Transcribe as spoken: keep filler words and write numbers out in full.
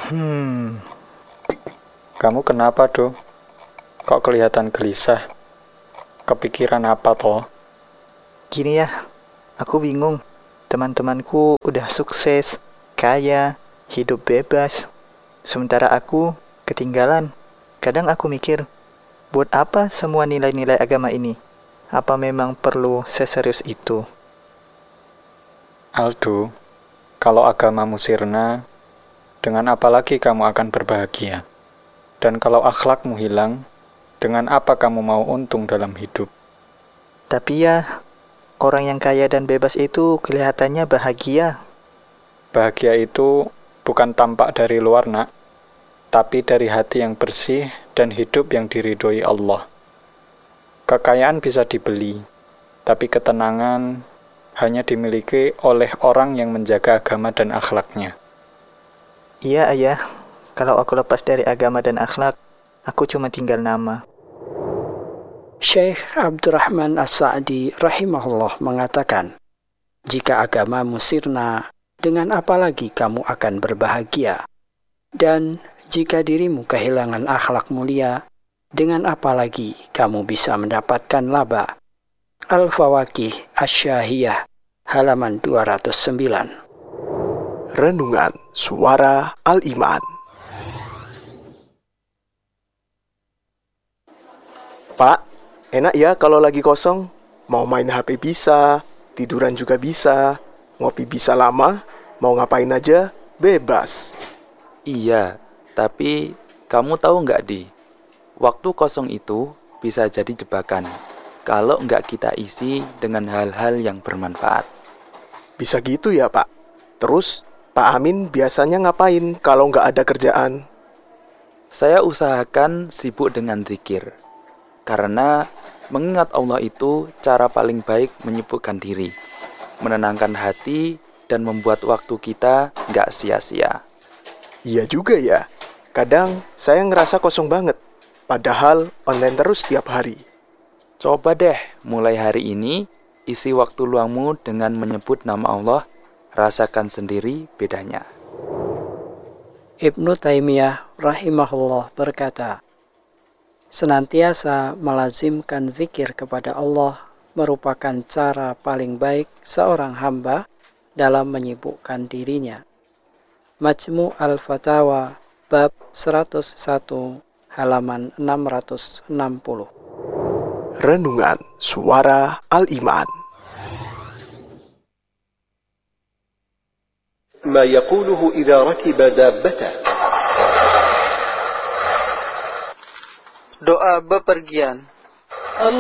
Hmm, kamu kenapa, Do? Kok kelihatan gelisah? Kepikiran apa, toh? Gini ya, aku bingung. Teman-temanku udah sukses, kaya, hidup bebas. Sementara aku ketinggalan. Kadang aku mikir, buat apa semua nilai-nilai agama ini? Apa memang perlu seserius itu? Aldo, kalau agamamu sirna, dengan apa lagi kamu akan berbahagia? Dan kalau akhlakmu hilang, dengan apa kamu mau untung dalam hidup? Tapi ya, orang yang kaya dan bebas itu kelihatannya bahagia. Bahagia itu bukan tampak dari luar, nak, tapi dari hati yang bersih dan hidup yang diridhoi Allah. Kekayaan bisa dibeli, tapi ketenangan hanya dimiliki oleh orang yang menjaga agama dan akhlaknya. Iya ayah, kalau aku lepas dari agama dan akhlak, aku cuma tinggal nama. Syekh Abdurrahman As-Sa'di rahimahullah mengatakan, jika agamamu sirna, dengan apa lagi kamu akan berbahagia? Dan jika dirimu kehilangan akhlak mulia, dengan apa lagi kamu bisa mendapatkan laba? Al-Fawaqih Asy-Syahiyah, halaman dua ratus sembilan. Renungan Suara Al-Iman. Pak, enak ya kalau lagi kosong? Mau main H P bisa, tiduran juga bisa, ngopi bisa lama, mau ngapain aja, bebas. Iya, tapi kamu tahu nggak, Di? Waktu kosong itu bisa jadi jebakan kalau nggak kita isi dengan hal-hal yang bermanfaat. Bisa gitu ya, Pak? Terus, Pak Amin biasanya ngapain kalau nggak ada kerjaan? Saya usahakan sibuk dengan zikir, karena mengingat Allah itu cara paling baik menyibukkan diri, menenangkan hati, dan membuat waktu kita nggak sia-sia. Iya juga ya, kadang saya ngerasa kosong banget, padahal online terus setiap hari. Coba deh mulai hari ini, isi waktu luangmu dengan menyebut nama Allah, rasakan sendiri bedanya. Ibnu Taimiyah rahimahullah berkata, senantiasa melazimkan zikir kepada Allah merupakan cara paling baik seorang hamba dalam menyibukkan dirinya. Majmu' Al-Fatawa bab seratus satu halaman enam ratus enam puluh. Renungan Suara Al-Iman. ما يقوله إذا ركب دابته. Doa bepergian.